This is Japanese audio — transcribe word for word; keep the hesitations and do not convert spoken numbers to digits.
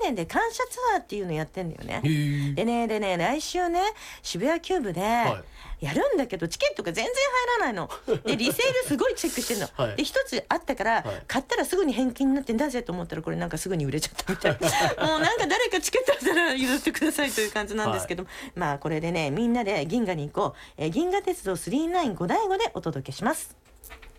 園で感謝ツアーっていうのやってんだよね。でねでね来週ね渋谷キューブでやるんだけど、チケットが全然入らないので、リセールすごいチェックしてんの、はい、で一つあったから、はい、買ったらすぐに返金になってんだぜと思ったら、これなんかすぐに売れちゃったみたいもうなんか誰かチケットあったら譲ってくださいという感じなんですけど、はい、まあこれでねみんなで銀河に行こう、えー、銀河鉄道さんじゅうきゅうごだいごでお届けします。